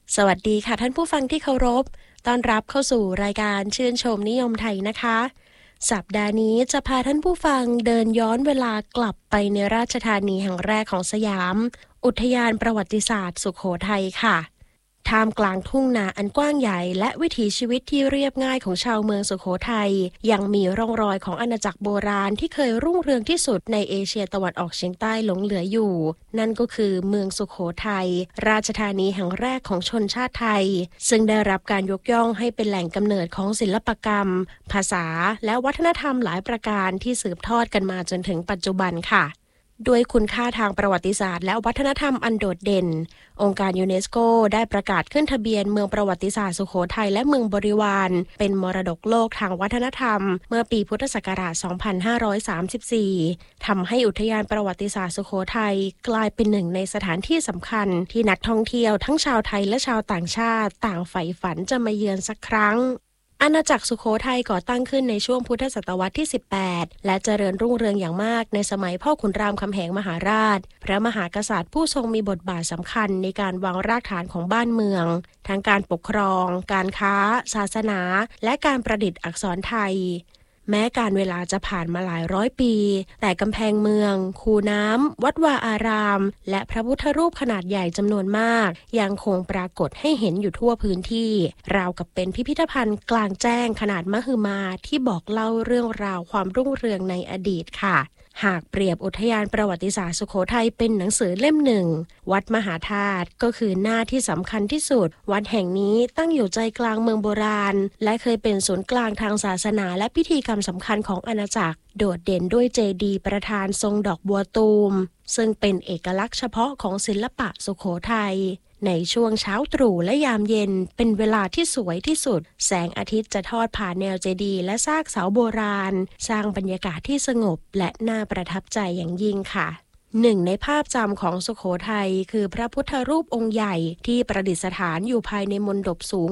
สวัสดีค่ะท่านผู้ฟังที่เคารพต้อนรับเข้าสู่รายการชื่นชมนิยมไทยนะคะสัปดาห์นี้จะพาท่านผู้ฟังเดินย้อนเวลากลับไปในราชธานีแห่งแรกของสยามอุทยานประวัติศาสตร์สุโขทัยค่ะท่ามกลางทุ่งนาอันกว้างใหญ่และวิถีชีวิตที่เรียบง่ายของชาวเมืองสุโขทัยยังมีร่องรอยของอาณาจักรโบราณที่เคยรุ่งเรืองที่สุดในเอเชียตะวันออกเฉียงใต้หลงเหลืออยู่นั่นก็คือเมืองสุโขทัยราชธานีแห่งแรกของชนชาติไทยซึ่งได้รับการยกย่องให้เป็นแหล่งกำเนิดของศิลปกรรมภาษาและวัฒนธรรมหลายประการที่สืบทอดกันมาจนถึงปัจจุบันค่ะด้วยคุณค่าทางประวัติศาสตร์และวัฒนธรรมอันโดดเด่นองค์การยูเนสโกได้ประกาศขึ้นทะเบียนเมืองประวัติศาสตร์สุโขทัยและเมืองบริวารเป็นมรดกโลกทางวัฒนธรรมเมื่อปีพุทธศักราช 2534 ทำให้อุทยานประวัติศาสตร์สุโขทัยกลายเป็นหนึ่งในสถานที่สำคัญที่นักท่องเที่ยวทั้งชาวไทยและชาวต่างชาติต่างใฝ่ฝันจะมาเยือนสักครั้งอาณาจักรสุโขทัยก่อตั้งขึ้นในช่วงพุทธศตวรรษที่ 18 และเจริญรุ่งเรืองอย่างมากในสมัยพ่อขุนรามคำแหงมหาราชพระมหากษัตริย์ผู้ทรงมีบทบาทสำคัญในการวางรากฐานของบ้านเมืองทั้งการปกครองการค้าศาสนาและการประดิษฐ์อักษรไทยแม้การเวลาจะผ่านมาหลายร้อยปีแต่กำแพงเมืองคูน้ำวัดวาอารามและพระพุทธรูปขนาดใหญ่จำนวนมากยังคงปรากฏให้เห็นอยู่ทั่วพื้นที่ราวกับเป็นพิพิธภัณฑ์กลางแจ้งขนาดมหึมาที่บอกเล่าเรื่องราวความรุ่งเรืองในอดีตค่ะหากเปรียบอุทยานประวัติศาสตร์สุโขทัยเป็นหนังสือเล่มหนึ่งวัดมหาธาตุก็คือหน้าที่สำคัญที่สุดวัดแห่งนี้ตั้งอยู่ใจกลางเมืองโบราณและเคยเป็นศูนย์กลางทางศาสนาและพิธีกรรมสำคัญของอาณาจักรโดดเด่นด้วยเจดีย์ประธานทรงดอกบัวตูมซึ่งเป็นเอกลักษณ์เฉพาะของศิลปะสุโขทัยในช่วงเช้าตรู่และยามเย็นเป็นเวลาที่สวยที่สุดแสงอาทิตย์จะทอดผ่านแนวเจดีย์และซากเสาโบราณสร้างบรรยากาศที่สงบและน่าประทับใจอย่างยิ่งค่ะหนึ่งในภาพจำของสุโขทัยคือพระพุทธรูปองค์ใหญ่ที่ประดิษฐานอยู่ภายในมณฑปสูง